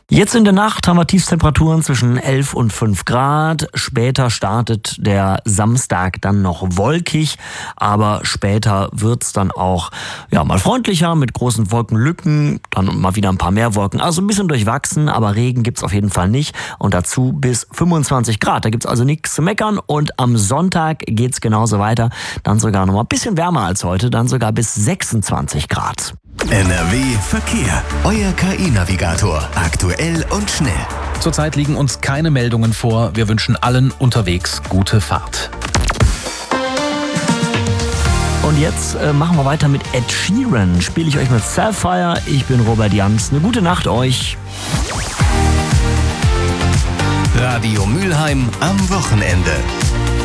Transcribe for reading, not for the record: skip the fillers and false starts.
Jetzt in der Nacht haben wir Tiefstemperaturen zwischen 11 und 5 Grad. Später startet der Samstag dann noch wolkig, aber später wird's dann auch mal freundlicher mit großen Wolkenlücken, dann mal wieder ein paar mehr Wolken. Also ein bisschen durchwachsen, aber Regen gibt's auf jeden Fall nicht. Und dazu bis 25 Grad. Da gibt's also nichts zu meckern. Und am Sonntag geht's genauso weiter. Dann sogar noch mal ein bisschen wärmer als heute, dann sogar bis 26 Grad. NRW Verkehr. Euer KI-Navigator. Aktuell und schnell. Zurzeit liegen uns keine Meldungen vor. Wir wünschen allen unterwegs gute Fahrt. Und jetzt machen wir weiter mit Ed Sheeran. Spiele ich euch mit Sapphire. Ich bin Robert Jans. Eine gute Nacht euch. Radio Mülheim am Wochenende.